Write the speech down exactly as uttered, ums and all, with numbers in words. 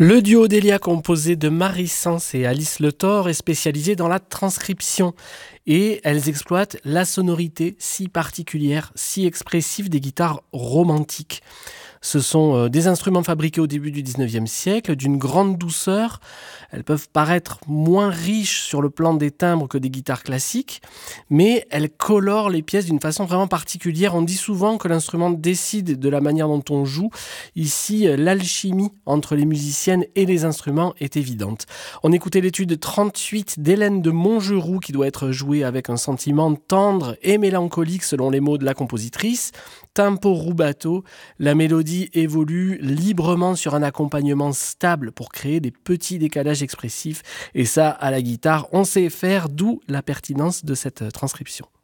Le duo Delia, composé de Marie Sens et Alice Le Thor, est spécialisé dans la transcription et elles exploitent la sonorité si particulière, si expressive des guitares romantiques. Ce sont des instruments fabriqués au début du dix-neuvième siècle, d'une grande douceur. Elles peuvent paraître moins riches sur le plan des timbres que des guitares classiques, mais elles colorent les pièces d'une façon vraiment particulière. On dit souvent que l'instrument décide de la manière dont on joue. Ici, l'alchimie entre les musiciennes et les instruments est évidente. On écoutait l'étude trente-huit d'Hélène de Montgeroux qui doit être jouée avec un sentiment tendre et mélancolique selon les mots de la compositrice. Tempo rubato, la mélodie évolue librement sur un accompagnement stable pour créer des petits décalages expressifs. Et ça, à la guitare, on sait faire, d'où la pertinence de cette transcription.